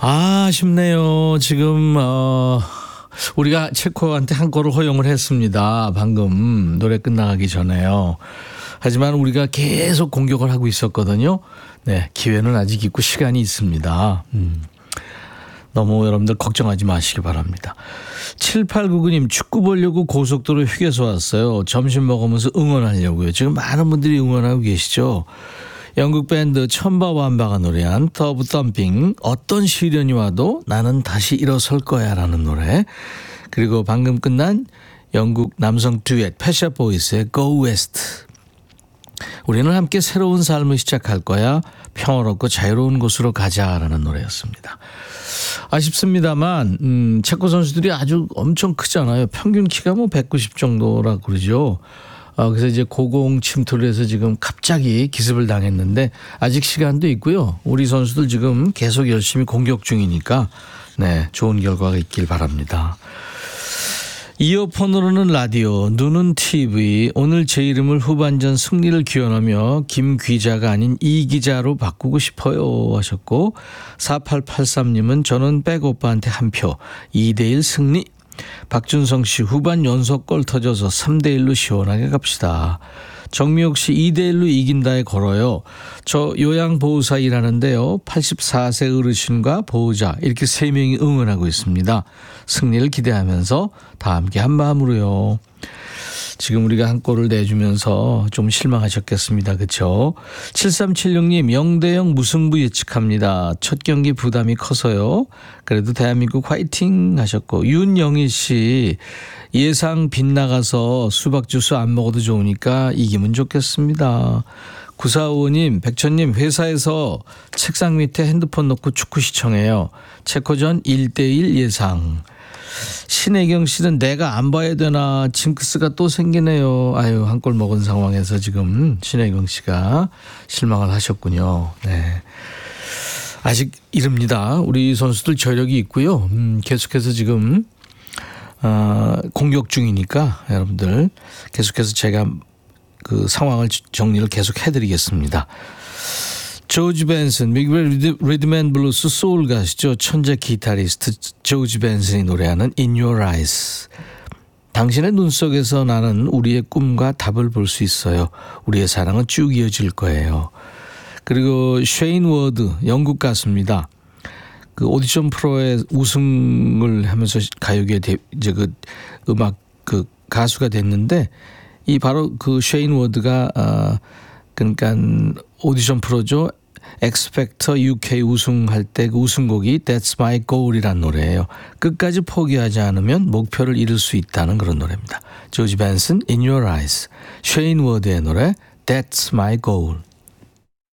아쉽네요. 지금 우리가 체코한테 한 골을 허용을 했습니다. 방금 노래 끝나가기 전에요. 하지만 우리가 계속 공격을 하고 있었거든요. 네, 기회는 아직 있고 시간이 있습니다. 너무 여러분들 걱정하지 마시기 바랍니다. 7899님 축구 보려고 고속도로 휴게소 왔어요. 점심 먹으면서 응원하려고요. 지금 많은 분들이 응원하고 계시죠. 영국 밴드 천바완바가 노래한 더브 덤핑 어떤 시련이 와도 나는 다시 일어설 거야 라는 노래, 그리고 방금 끝난 영국 남성 듀엣 펫샵 보이스의 Go West. 우리는 함께 새로운 삶을 시작할 거야, 평화롭고 자유로운 곳으로 가자라는 노래였습니다. 아쉽습니다만 체코 선수들이 아주 엄청 크잖아요. 평균 키가 뭐 190 정도라 그러죠. 그래서 이제 고공 침투를 해서 지금 갑자기 기습을 당했는데 아직 시간도 있고요. 우리 선수들 지금 계속 열심히 공격 중이니까 네, 좋은 결과가 있길 바랍니다. 이어폰으로는 라디오, 눈은 TV. 오늘 제 이름을 후반전 승리를 기원하며 김 기자가 아닌 이 기자로 바꾸고 싶어요 하셨고, 4883님은 저는 백오빠한테 한 표, 2대1 승리. 박준성 씨 후반 연속골 터져서 3대1로 시원하게 갑시다. 정미옥 씨 2대1로 이긴다에 걸어요. 저 요양보호사 일하는데요. 84세 어르신과 보호자 이렇게 3명이 응원하고 있습니다. 승리를 기대하면서 다 함께 한마음으로요. 지금 우리가 한 골을 내주면서 좀 실망하셨겠습니다. 그렇죠? 7376님 0대0 무승부 예측합니다. 첫 경기 부담이 커서요. 그래도 대한민국 화이팅 하셨고, 윤영희 씨 예상 빗나가서 수박 주스 안 먹어도 좋으니까 이기면 좋겠습니다. 9455님 백천님 회사에서 책상 밑에 핸드폰 놓고 축구 시청해요. 체코전 1대1 예상. 신혜경 씨는 내가 안 봐야 되나 징크스가 또 생기네요. 아유, 한 골 먹은 상황에서 지금 신혜경 씨가 실망을 하셨군요. 네. 아직 이릅니다. 우리 선수들 저력이 있고요. 계속해서 지금 공격 중이니까 여러분들 계속해서 제가 그 상황을 정리를 계속 해드리겠습니다. 조지 벤슨, 미국의 리드맨블루스 소울 가수죠. 천재 기타리스트 조지 벤슨이 노래하는 In Your Eyes. 당신의 눈 속에서 나는 우리의 꿈과 답을 볼 수 있어요. 우리의 사랑은 쭉 이어질 거예요. 그리고 쉐인 워드, 영국 가수입니다. 그 오디션 프로에 우승을 하면서 가요계 이제 그 음악 그 가수가 됐는데, 이 바로 그 쉐인 워드가 그러니까 오디션 프로죠. 엑스팩터 UK 우승할 때 그 우승곡이 That's My Goal이라는 노래예요. 끝까지 포기하지 않으면 목표를 이룰 수 있다는 그런 노래입니다. 조지 벤슨, In Your Eyes. 쉐인 워드의 노래 That's My Goal.